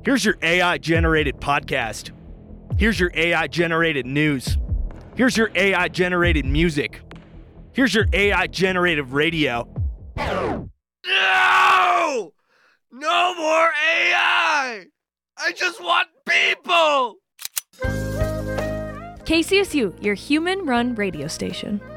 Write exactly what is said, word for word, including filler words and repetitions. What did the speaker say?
Here's your A I-generated podcast. Here's your A I-generated news. Here's your A I-generated music. Here's your A I-generated radio. No! No more A I! I just want people! K C S U, your human-run radio station.